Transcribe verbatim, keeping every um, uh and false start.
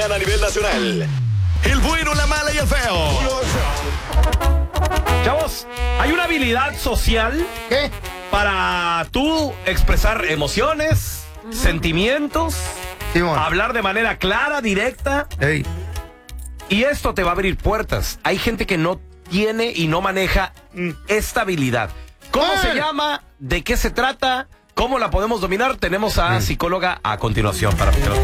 A nivel nacional. El bueno, la mala y el feo. Chavos, hay una habilidad social. ¿Qué? Para tú expresar emociones, uh-huh. sentimientos, Simón. hablar de manera clara, directa. Ey. Y esto te va a abrir puertas. Hay gente que no tiene y no maneja esta habilidad. ¿Cómo ¡Ay! se llama? ¿De qué se trata? ¿Cómo la podemos dominar? Tenemos a psicóloga a continuación para que